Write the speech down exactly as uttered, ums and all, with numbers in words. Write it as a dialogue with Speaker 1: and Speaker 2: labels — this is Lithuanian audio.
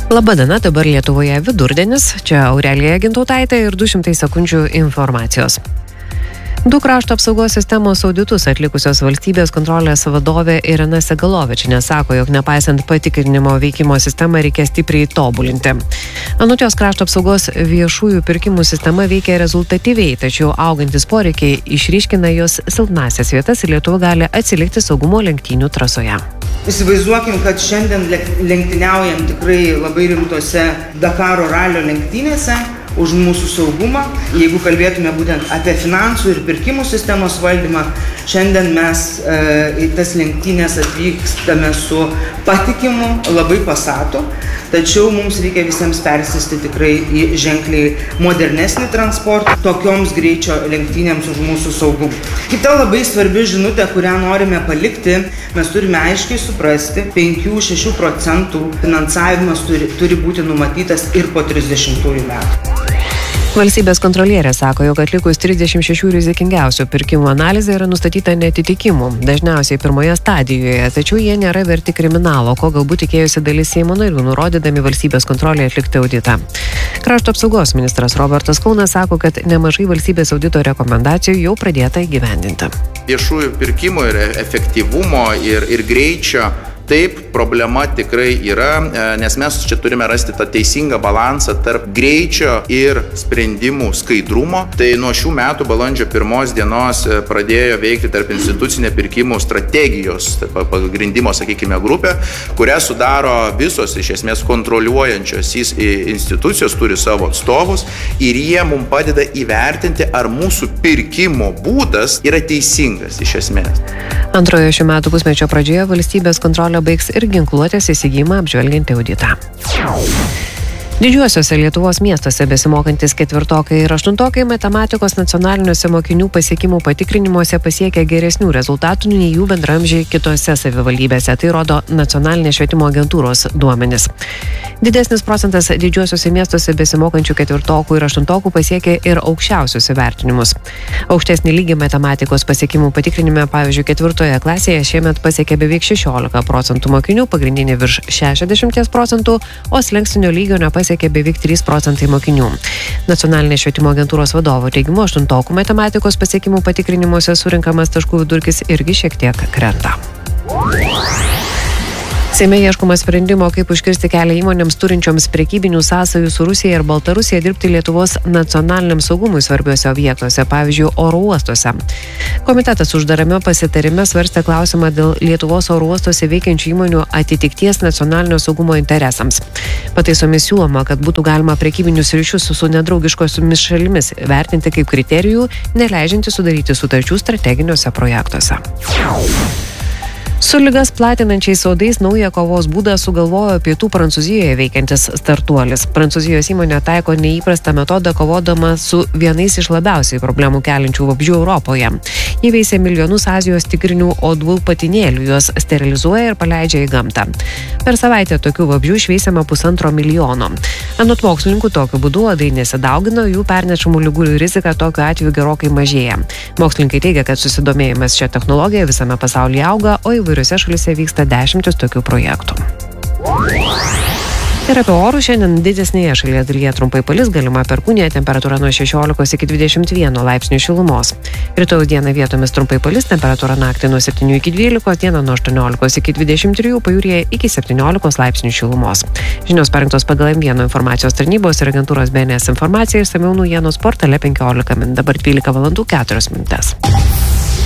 Speaker 1: Labadiena, dabar Lietuvoje vidurdienis, čia Aurelija Gintautaitė ir du šimtai sekundžių informacijos. Du krašto apsaugos sistemos auditus atlikusios valstybės kontrolės vadovė Irena Segalovičienė sako, jog nepaisant patikrinimo veikimo sistemą reikia stipriai tobulinti. Anot jos, krašto apsaugos viešųjų pirkimų sistema veikia rezultatyviai, tačiau augantis poreikiai išryškina jos silpnasias vietas ir Lietuva gali atsilikti saugumo lenktynių trasoje.
Speaker 2: Įsivaizduokim, kad šiandien lenktyniaujam tikrai labai rimtose Dakaro ralio lenktynėse už mūsų saugumą. Jeigu kalbėtume būtent apie finansų ir pirkimų sistemos valdymą, šiandien mes e, į tas lenktynės atvykstame su patikimu, labai pasatu, tačiau mums reikia visiems persėsti tikrai į ženkliai modernesnį transportą, tokioms greičio lenktynėms už mūsų saugumą. Kita labai svarbi žinutė, kurią norime palikti, mes turime aiškiai suprasti, penkių šešių procentų finansavimas turi, turi būti numatytas ir po trisdešimtųjų metų.
Speaker 1: Valstybės kontrolierė sako, jog atlikus trisdešimt šešių rizikingiausių pirkimų analizę yra nustatyta neatitikimų, dažniausiai pirmoje stadijoje, tačiau jie nėra verti kriminalo, ko galbūt tikėjusi dalis Seimo narių, nurodydami valstybės kontrolė atlikti auditą. Krašto apsaugos ministras Robertas Kaunas sako, kad nemažai valstybės audito rekomendacijų jau pradėta įgyvendinti.
Speaker 3: Viešųjų pirkimų ir efektyvumo ir, ir greičio. Taip, problema tikrai yra, nes mes čia turime rasti tą teisingą balansą tarp greičio ir sprendimų skaidrumo. Tai nuo šių metų balandžio pirmos dienos pradėjo veikti tarp institucinė pirkimų strategijos pagrindimo, sakykime, grupė, kurią sudaro visos iš esmės kontroliuojančios institucijos, turi savo atstovus ir jie mums padeda įvertinti, ar mūsų pirkimo būdas yra teisingas iš esmės.
Speaker 1: Antrojo šių metų pusmečio pradžioje valstybės kontrolė baigs ir ginkluotės įsigijimą apžvelgiantį auditą. Didžiuosiuose Lietuvos miestuose besimokantis ketvirtokai ir aštuntokai matematikos nacionaliniuose mokinių pasiekimų patikrinimuose pasiekia geresnių rezultatų nei jų bendramžiai kitose savivaldybėse. Tai rodo nacionalinė švietimo agentūros duomenys. Didesnis procentas didžiuosiuose miestuose besimokančių ketvirtokų ir aštuntokų pasiekia ir aukščiausius įvertinimus. Aukštesnį lygį matematikos pasiekimų patikrinime, pavyzdžiui, ketvirtoje klasėje šiemet pasiekė beveik šešiolika procentų mokinių, pagrindinė virš šešiasdešimt procentų, o slenkstinio lygio nepasiekė pasiekė beveik trys procentai mokinių. Nacionalinės švietimo agentūros vadovo teigimu, aštuntokų matematikos pasiekimų patikrinimuose surinkamas taškų vidurkis irgi šiek tiek krenta. Seime ieškoma sprendimo, kaip užkirsti kelią įmonėms turinčioms prekybinių sąsajų su Rusija ir Baltarusija dirbti Lietuvos nacionaliniam saugumui svarbiuose objektuose, pavyzdžiui, oro uostuose. Komitetas uždarame pasitarime svarstė klausimą dėl Lietuvos oro uostuose veikiančių įmonių atitikties nacionalinio saugumo interesams. Pataisomis siūloma, kad būtų galima prekybinius ryšius su, su nedraugiškosiomis šalimis vertinti kaip kriterijų, neleidžianti sudaryti sutarčių strateginiuose projektuose. Su ligas platinančiais uodais naują kovos būdą sugalvojo pietų Prancūzijoje veikiantis startuolis. Prancūzijos įmonė taiko neįprastą metodą kovodama su vienais iš labiausiai problemų keliančių vabzdžių Europoje. Jie veisia milijonus Azijos tigrinių uodų patinėlių, juos sterilizuoja ir paleidžia į gamtą. Per savaitę tokių vabzdžių išveisiama pusantro milijono. Anot mokslininkų, tokiu būdu uodai nesidaugina, jų pernešamų ligų rizika tokiu atveju gerokai mažėja. Mokslininkai teigia, kad susidomėjimas šią technologiją visame pasaulyje auga, o įvairiose šalyse vyksta dešimtis tokių projektų. Ir apie orų šiandien didesnėje šalies dalyje trumpai palis, galima perkūnija, temperatūra nuo šešiolikos iki dvidešimt vieno laipsnių šilumos. Rytojaus dieną vietomis trumpai palis, temperatūra naktį nuo septynių iki dvylikos, dieną nuo aštuoniolikos iki dvidešimt trijų, pajūryje iki septyniolikos laipsnių šilumos. Žinios parengtos pagal M vienas informacijos tarnybos ir agentūros B N S informaciją, išsamiau naujienos portale penkiolika min. Dabar dvylika valandų keturios minutės.